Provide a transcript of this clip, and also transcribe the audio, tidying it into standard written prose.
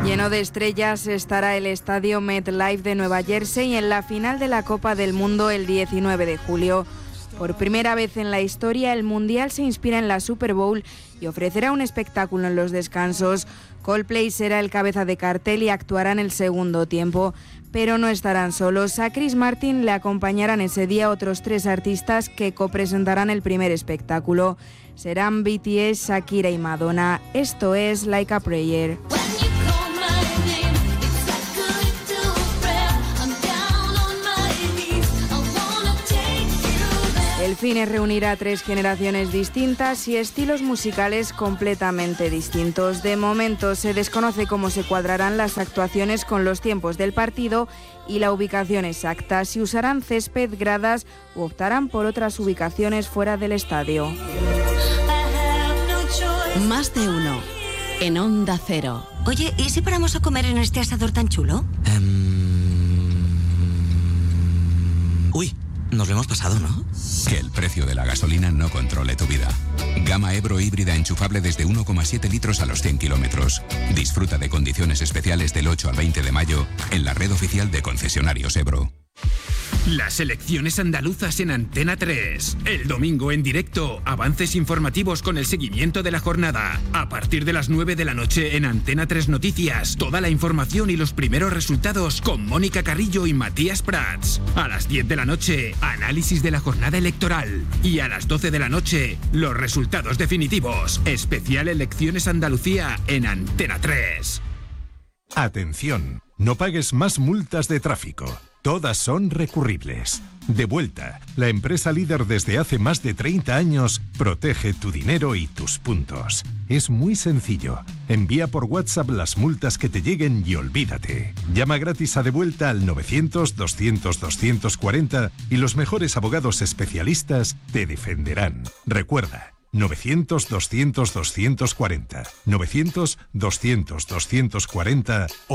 Lleno de estrellas estará el estadio MetLife de Nueva Jersey en la final de la Copa del Mundo el 19 de julio. Por primera vez en la historia, el Mundial se inspira en la Super Bowl y ofrecerá un espectáculo en los descansos. Coldplay será el cabeza de cartel y actuará en el segundo tiempo. Pero no estarán solos. A Chris Martin le acompañarán ese día otros 3 artistas que copresentarán el primer espectáculo. Serán BTS, Shakira y Madonna. Esto es Like a Prayer. El cine reunirá 3 generaciones distintas y estilos musicales completamente distintos. De momento se desconoce cómo se cuadrarán las actuaciones con los tiempos del partido y la ubicación exacta, si usarán césped, gradas u optarán por otras ubicaciones fuera del estadio. Más de uno en Onda Cero. Oye, ¿y si paramos a comer en este asador tan chulo? Uy, nos lo hemos pasado, ¿no? Que el precio de la gasolina no controle tu vida. Gama Ebro híbrida enchufable desde 1,7 litros a los 100 kilómetros. Disfruta de condiciones especiales del 8 al 20 de mayo en la red oficial de concesionarios Ebro. Las elecciones andaluzas en Antena 3. El domingo en directo, avances informativos con el seguimiento de la jornada. A partir de las 9 de la noche en Antena 3 Noticias, toda la información y los primeros resultados con Mónica Carrillo y Matías Prats. A las 10 de la noche, análisis de la jornada electoral. Y a las 12 de la noche, los resultados definitivos. Especial Elecciones Andalucía en Antena 3. Atención, no pagues más multas de tráfico. Todas son recurribles. Devuelta, la empresa líder desde hace más de 30 años, protege tu dinero y tus puntos. Es muy sencillo. Envía por WhatsApp las multas que te lleguen y olvídate. Llama gratis a Devuelta al 900-200-240 y los mejores abogados especialistas te defenderán. Recuerda, 900-200-240. 900-200-240